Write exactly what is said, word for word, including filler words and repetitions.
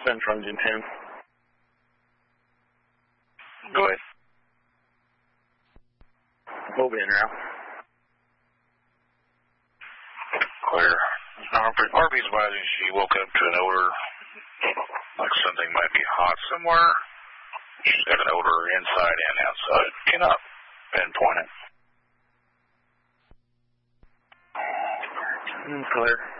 Central Engine ten. Go ahead. Over in now. Clear. R B's advising she woke up to an odor, like something might be hot somewhere. She's got an odor inside and outside. Cannot pinpoint it. Clear.